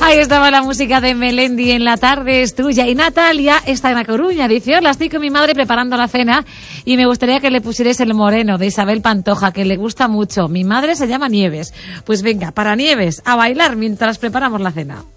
Ahí estaba la música de Melendi en La tarde es tuya. Y Natalia está en La Coruña. Dice, hola, estoy con mi madre preparando la cena y me gustaría que le pusierais El Moreno de Isabel Pantoja, que le gusta mucho. Mi madre se llama Nieves. Pues venga, para Nieves, a bailar mientras preparamos la cena.